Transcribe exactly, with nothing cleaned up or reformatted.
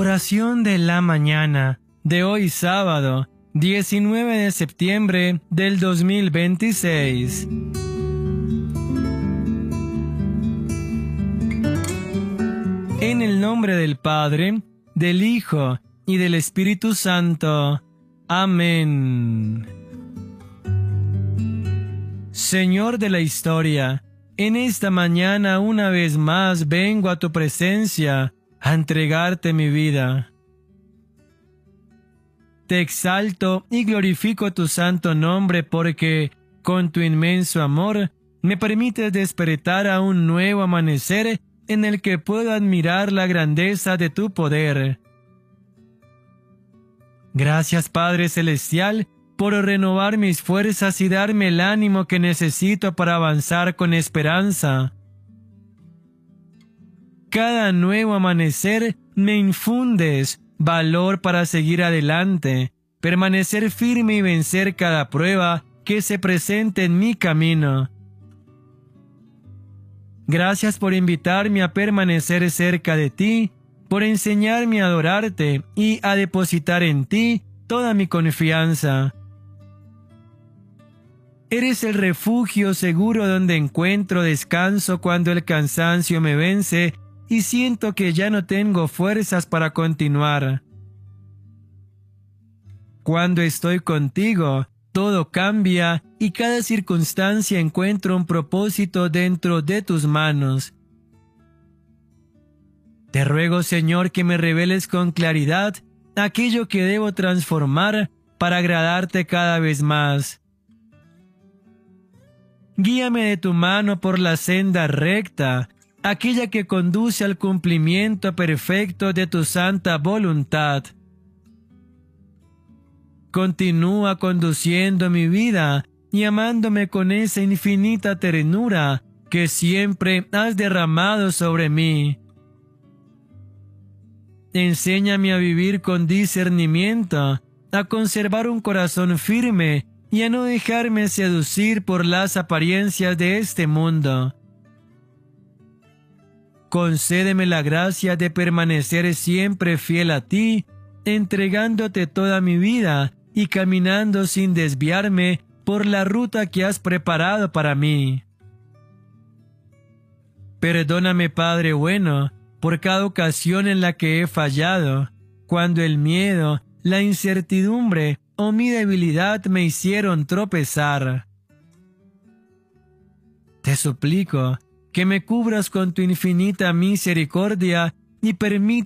Oración de la mañana de hoy sábado, diecinueve de septiembre del dos mil veintiséis. En el nombre del Padre, del Hijo y del Espíritu Santo. Amén. Señor de la historia, en esta mañana una vez más vengo a tu presencia a entregarte mi vida. Te exalto y glorifico tu santo nombre porque, con tu inmenso amor, me permites despertar a un nuevo amanecer en el que puedo admirar la grandeza de tu poder. Gracias, Padre Celestial, por renovar mis fuerzas y darme el ánimo que necesito para avanzar con esperanza. Cada nuevo amanecer me infundes valor para seguir adelante, permanecer firme y vencer cada prueba que se presente en mi camino. Gracias por invitarme a permanecer cerca de ti, por enseñarme a adorarte y a depositar en ti toda mi confianza. Eres el refugio seguro donde encuentro descanso cuando el cansancio me vence y siento que ya no tengo fuerzas para continuar. Cuando estoy contigo, todo cambia y cada circunstancia encuentra un propósito dentro de tus manos. Te ruego, Señor, que me reveles con claridad aquello que debo transformar para agradarte cada vez más. Guíame de tu mano por la senda recta, aquella que conduce al cumplimiento perfecto de tu santa voluntad. Continúa conduciendo mi vida y amándome con esa infinita ternura que siempre has derramado sobre mí. Enséñame a vivir con discernimiento, a conservar un corazón firme y a no dejarme seducir por las apariencias de este mundo. Concédeme la gracia de permanecer siempre fiel a ti, entregándote toda mi vida y caminando sin desviarme por la ruta que has preparado para mí. Perdóname, Padre bueno, por cada ocasión en la que he fallado, cuando el miedo, la incertidumbre o mi debilidad me hicieron tropezar. Te suplico que me cubras con tu infinita misericordia y permitas